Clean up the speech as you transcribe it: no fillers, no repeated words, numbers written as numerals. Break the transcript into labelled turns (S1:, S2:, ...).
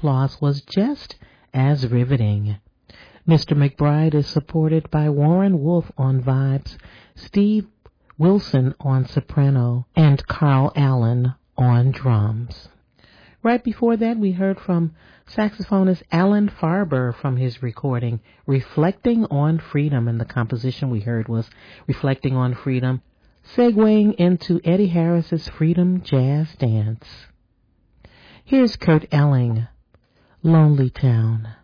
S1: applause was just as riveting. Mr. McBride is supported by Warren Wolf on vibes, Steve Wilson on soprano, and Carl Allen on drums. Right before that, we heard from saxophonist Alan Farber from his recording, Reflecting on Freedom, and the composition we heard was Reflecting on Freedom, segueing into Eddie Harris's Freedom Jazz Dance. Here's Kurt Elling, Lonely Town.